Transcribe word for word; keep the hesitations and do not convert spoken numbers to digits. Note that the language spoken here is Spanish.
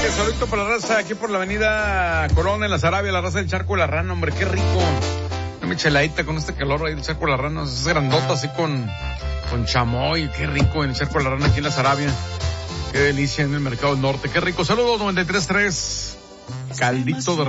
Saludito para la raza aquí por la avenida Colón en la Sarabia, la raza del Charco de la Rana, hombre, qué rico. Una micheladita con este calor ahí del Charco de la Rana, es grandota así con, con chamoy, qué rico en el Charco de la Rana aquí en la Sarabia. Qué delicia en el Mercado del Norte, qué rico. Saludos, noventa y tres tres, caldito de